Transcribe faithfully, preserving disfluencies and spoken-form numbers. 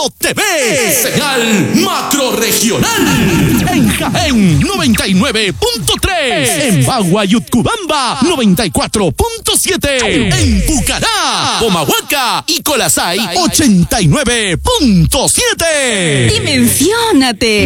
T V. Señal macrorregional. En Jaén, noventa y nueve punto tres. En Bagua y Utcubamba, noventa y cuatro punto siete. En Pucará, Comahuaca y Colasay, ochenta y nueve punto siete. ¡Dimensiónate!